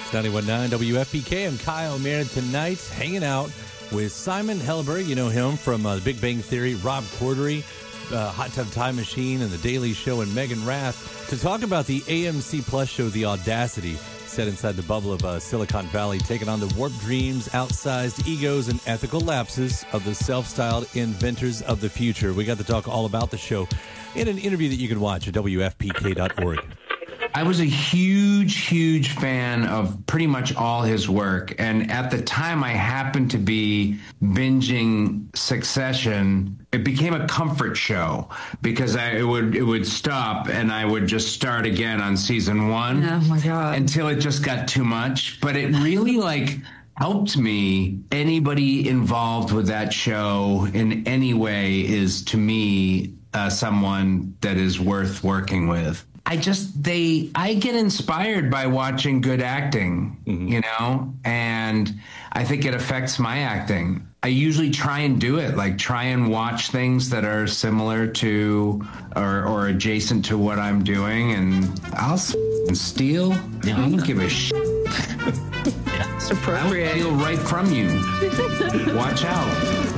It's 91.9 WFPK. I'm Kyle Marin tonight, hanging out with Simon Helberg. You know him from The Big Bang Theory, Rob Corddry, Hot Tub Time Machine, and The Daily Show, and Megan Rath, to talk about the AMC Plus show, The Audacity, set inside the bubble of Silicon Valley, taking on the warped dreams, outsized egos, and ethical lapses of the self-styled inventors of the future. We got to talk all about the show in an interview that you can watch at WFPK.org. I was a huge fan of pretty much all his work. And at the time I happened to be binging Succession. It became a comfort show because it would stop and I would just start again on season 1. Oh my God. Until it just got too much. But it really helped me. Anybody involved with that show in any way is, to me, someone that is worth working with. I get inspired by watching good acting, you know, and I think it affects my acting. I usually try and do it, try and watch things that are similar to or adjacent to what I'm doing, and I'll steal. I don't give a shit. It's appropriate. I'll steal right from you. Watch out.